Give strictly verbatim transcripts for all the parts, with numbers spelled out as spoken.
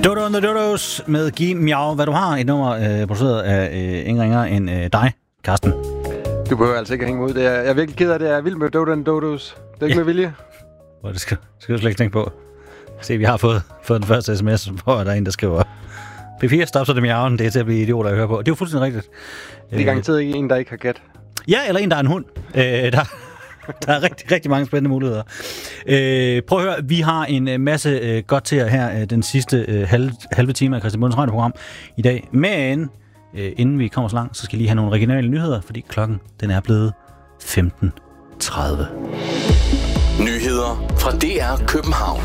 Dodo and the Dodos med Giv Miau, hvad du har. Et nummer øh, produceret af øh, ingen ringer end øh, dig, Karsten. Du behøver altså ikke at hænge ud. Det er, jeg er virkelig ked af det. Jeg er vild med Dodo and Dodos. Det er ikke ja. med vilje. Hvor det skal, skal du slet ikke tænke på. Se, vi har fået, fået den første sms, hvor der er en, der skriver P fire, stop så det miauen. Det er til at blive idioter at høre på. Det er jo fuldstændig rigtigt. Det er garanteret ikke en, der ikke har kat. Ja, eller en, der er en hund. Øh, der, der er rigtig, rigtig mange spændende muligheder. Øh, prøv at høre, vi har en masse øh, godt til jer her øh, den sidste øh, halve, halve time af Christian Bondes radioprogram i dag. Men øh, inden vi kommer så langt, så skal jeg lige have nogle regionale nyheder, fordi klokken den er blevet femten tredive. Nyheder fra D R København.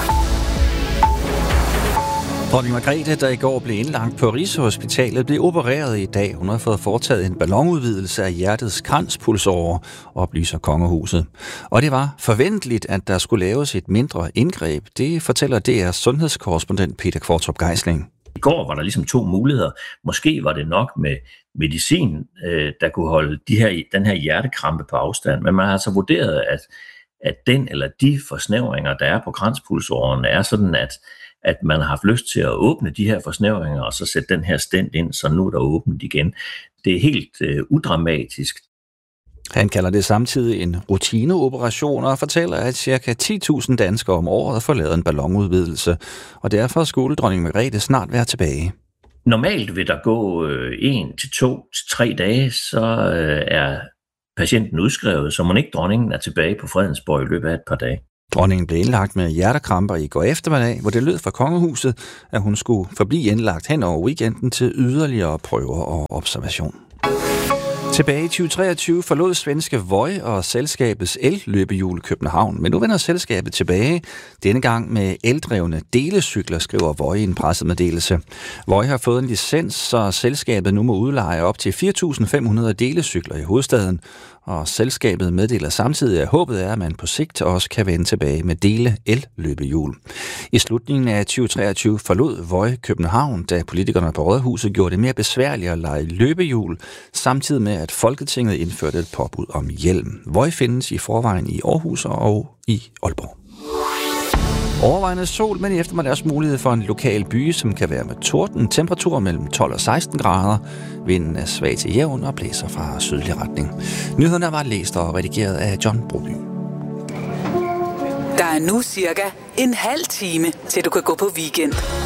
Dronning Margrethe, der i går blev indlagt på Rigshospitalet, blev opereret i dag. Hun har fået foretaget en ballonudvidelse af hjertets kranspulsåre, oplyser kongehuset. Og det var forventeligt, at der skulle laves et mindre indgreb. Det fortæller D R's sundhedskorrespondent Peter Kvartrup Geisling. I går var der ligesom to muligheder. Måske var det nok med medicin, der kunne holde de her, den her hjertekrampe på afstand, men man har altså vurderet, at, at den eller de forsnævringer, der er på kranspulsårene, er sådan, at at man har haft lyst til at åbne de her forsnævringer, og så sætte den her stent ind, så nu er der åbent igen. Det er helt øh, udramatisk. Han kalder det samtidig en rutineoperation og fortæller, at ca. ti tusind danskere om året får lavet en ballonudvidelse, og derfor skulle dronning Margrethe snart være tilbage. Normalt vil der gå øh, en til to til tre dage, så øh, er patienten udskrevet, så må ikke dronningen er tilbage på Fredensborg i løbet af et par dage. Dronningen blev indlagt med hjertekramper i går eftermiddag, hvor det lød fra kongehuset, at hun skulle forblive indlagt hen over weekenden til yderligere prøver og observation. Tilbage i tyve treogtyve forlod svenske Voi og selskabets elløbehjul København, men nu vender selskabet tilbage, denne gang med eldrevne delecykler, skriver Voi i en pressemeddelelse. Voi har fået en licens, så selskabet nu må udleje op til fire tusind fem hundrede delecykler i hovedstaden, og selskabet meddeler samtidig, at håbet er, at man på sigt også kan vende tilbage med dele elløbehjul. I slutningen af tyve treogtyve forlod Voi København, da politikerne på Rådhuset gjorde det mere besværligt at lege løbehjul, samtidig med at Folketinget indførte et påbud om hjelm. Voi findes i forvejen i Aarhus og i Aalborg. Overvejende sol, men i eftermiddags mulighed for en lokal byge, som kan være med torden. Temperatur mellem tolv og seksten grader. Vinden er svag til jævn og blæser fra sydlig retning. Nyhederne var læst og redigeret af John Broby. Der er nu cirka en halv time, til du kan gå på weekend.